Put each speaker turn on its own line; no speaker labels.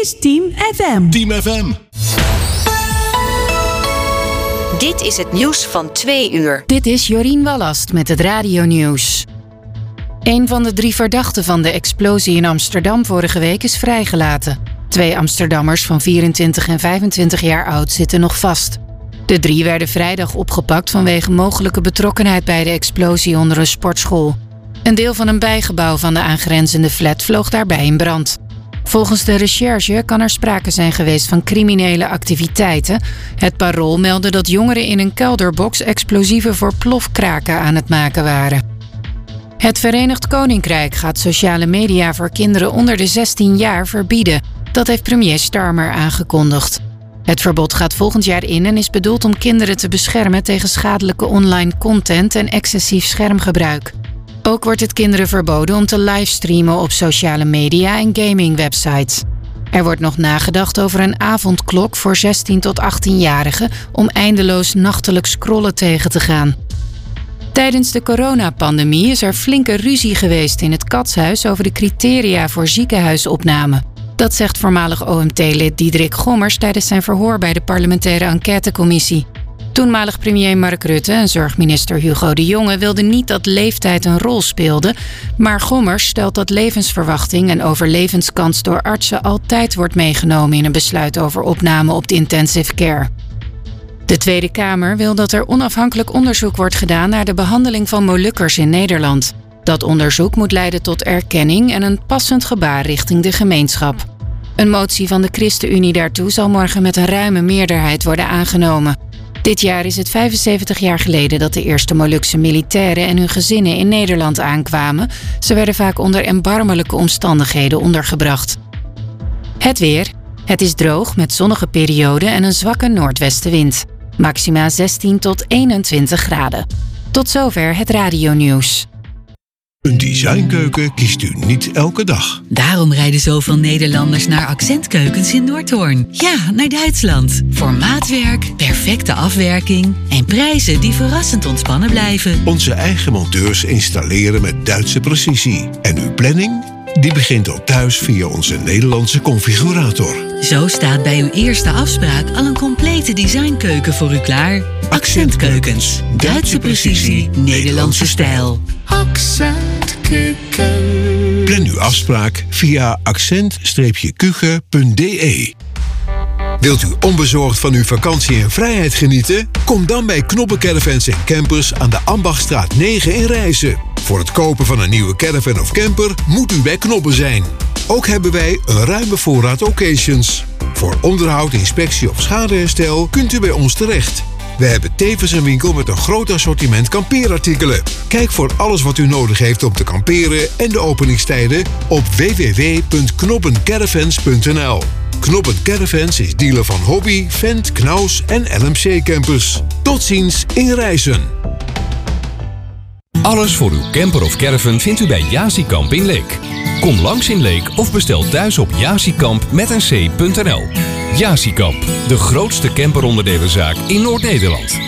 is Team FM.
Team FM.
Dit is het nieuws van 2 uur.
Dit is Jorien Wallast met het radionieuws. Een van de 3 verdachten van de explosie in Amsterdam vorige week is vrijgelaten. 2 Amsterdammers van 24 en 25 jaar oud zitten nog vast. De 3 werden vrijdag opgepakt vanwege mogelijke betrokkenheid bij de explosie onder een sportschool. Een deel van een bijgebouw van de aangrenzende flat vloog daarbij in brand. Volgens de recherche kan er sprake zijn geweest van criminele activiteiten. Het Parool meldde dat jongeren in een kelderbox explosieven voor plofkraken aan het maken waren. Het Verenigd Koninkrijk gaat sociale media voor kinderen onder de 16 jaar verbieden. Dat heeft premier Starmer aangekondigd. Het verbod gaat volgend jaar in en is bedoeld om kinderen te beschermen tegen schadelijke online content en excessief schermgebruik. Ook wordt het kinderen verboden om te livestreamen op sociale media en gamingwebsites. Er wordt nog nagedacht over een avondklok voor 16 tot 18-jarigen om eindeloos nachtelijk scrollen tegen te gaan. Tijdens de coronapandemie is er flinke ruzie geweest in het Katshuis over de criteria voor ziekenhuisopname. Dat zegt voormalig OMT-lid Diederik Gommers tijdens zijn verhoor bij de parlementaire enquêtecommissie. Toenmalig premier Mark Rutte en zorgminister Hugo de Jonge wilden niet dat leeftijd een rol speelde, maar Gommers stelt dat levensverwachting en overlevenskans door artsen altijd wordt meegenomen in een besluit over opname op de intensive care. De Tweede Kamer wil dat er onafhankelijk onderzoek wordt gedaan naar de behandeling van Molukkers in Nederland. Dat onderzoek moet leiden tot erkenning en een passend gebaar richting de gemeenschap. Een motie van de ChristenUnie daartoe zal morgen met een ruime meerderheid worden aangenomen. Dit jaar is het 75 jaar geleden dat de eerste Molukse militairen en hun gezinnen in Nederland aankwamen. Ze werden vaak onder erbarmelijke omstandigheden ondergebracht. Het weer. Het is droog met zonnige perioden en een zwakke noordwestenwind. Maxima 16 tot 21 graden. Tot zover het radionieuws.
Een designkeuken kiest u niet elke dag.
Daarom rijden zoveel Nederlanders naar Accentkeukens in Noordhoorn. Ja, naar Duitsland. Voor maatwerk, perfecte afwerking en prijzen die verrassend ontspannen blijven.
Onze eigen monteurs installeren met Duitse precisie. En uw planning? Die begint ook thuis via onze Nederlandse configurator.
Zo staat bij uw eerste afspraak al een complete designkeuken voor u klaar. Accentkeukens. Duitse precisie, Nederlandse stijl.
Accentkeuken. Plan uw afspraak via accent-kuchen.de. Wilt u onbezorgd van uw vakantie en vrijheid genieten? Kom dan bij Knoppen Caravans & Campers aan de Ambachtstraat 9 in Rijssen. Voor het kopen van een nieuwe caravan of camper moet u bij Knoppen zijn. Ook hebben wij een ruime voorraad occasions. Voor onderhoud, inspectie of schadeherstel kunt u bij ons terecht. We hebben tevens een winkel met een groot assortiment kampeerartikelen. Kijk voor alles wat u nodig heeft om te kamperen en de openingstijden op www.knoppencaravans.nl. Knoppen Caravans is dealer van Hobby, Fendt, Knaus en LMC Campers. Tot ziens in Rijssen.
Alles voor uw camper of caravan vindt u bij Jasikamp in Leek. Kom langs in Leek of bestel thuis op jasikamp.nl. Jasikamp, de grootste camperonderdelenzaak in Noord-Nederland.